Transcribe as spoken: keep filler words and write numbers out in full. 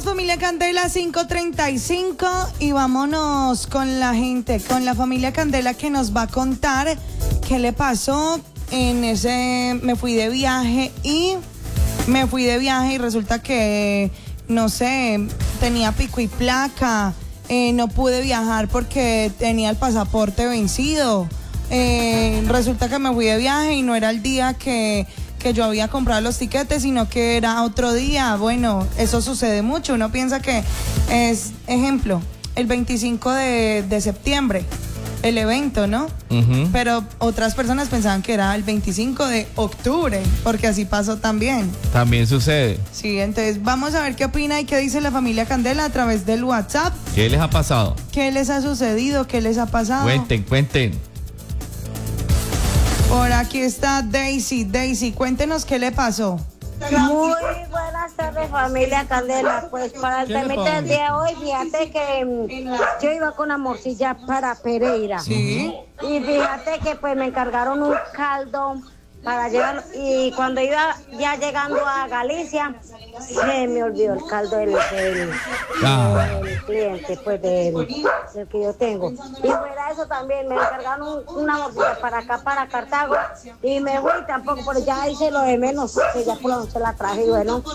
familia Candela cinco treinta y cinco y vámonos con la gente, con la familia Candela que nos va a contar qué le pasó en ese, me fui de viaje y me fui de viaje y resulta que, no sé, tenía pico y placa, eh, no pude viajar porque tenía el pasaporte vencido, eh, resulta que me fui de viaje y no era el día que... que yo había comprado los tiquetes, sino que era otro día. Bueno, eso sucede mucho. Uno piensa que es, ejemplo, el veinticinco de, de septiembre, el evento, ¿no? Uh-huh. Pero otras personas pensaban que era el veinticinco de octubre, porque así pasó también. También sucede. Sí, entonces vamos a ver qué opina y qué dice la familia Candela a través del WhatsApp. ¿Qué les ha pasado? ¿Qué les ha sucedido? ¿Qué les ha pasado? Cuenten, cuenten. Por aquí está Daisy. Daisy, cuéntenos qué le pasó. Muy buenas tardes, familia Candela. Pues para el temita del día de hoy, fíjate que um, yo iba con una morcilla para Pereira. Sí. Y fíjate que pues me encargaron un caldo para llevar, y cuando iba ya llegando a Galicia, se me olvidó el caldo del, del, Ah. del cliente, pues del, del que yo tengo. Y fuera eso también me encargaron un, una morcilla para acá, para Cartago, y me fui tampoco, pero ya hice lo de menos, que ya por la noche la traje y bueno.